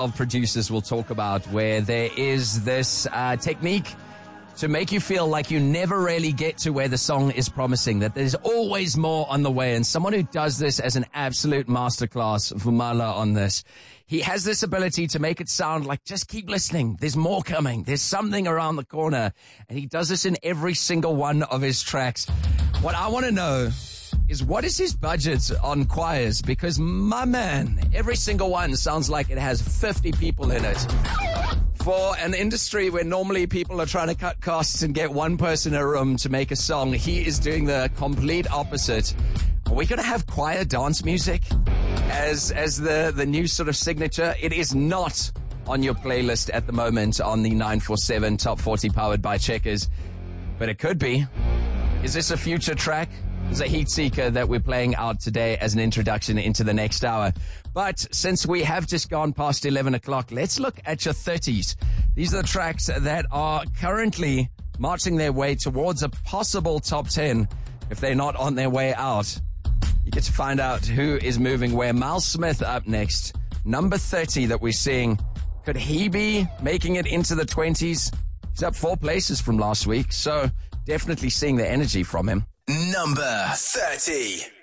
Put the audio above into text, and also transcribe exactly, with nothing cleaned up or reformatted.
of producers will talk about, where there is this uh, technique to make you feel like you never really get to where the song is promising, that there's always more on the way. And someone who does this as an absolute masterclass, Vumala, on this, he has this ability to make it sound like, just keep listening. There's more coming. There's something around the corner. And he does this in every single one of his tracks. What I want to know is, what is his budget on choirs? Because, my man, every single one sounds like it has fifty people in it. For an industry where normally people are trying to cut costs and get one person in a room to make a song, he is doing the complete opposite. Are we going to have choir dance music as as the, the new sort of signature? It is not on your playlist at the moment on the nine four seven Top forty powered by Checkers, but it could be. Is this a future track? It's a heat seeker that we're playing out today as an introduction into the next hour. But since we have just gone past eleven o'clock, let's look at your thirties. These are the tracks that are currently marching their way towards a possible top ten if they're not on their way out. You get to find out who is moving where. Miles Smith up next. Number thirty that we're seeing. Could he be making it into the twenties? He's up four places from last week, so definitely seeing the energy from him. Number thirty.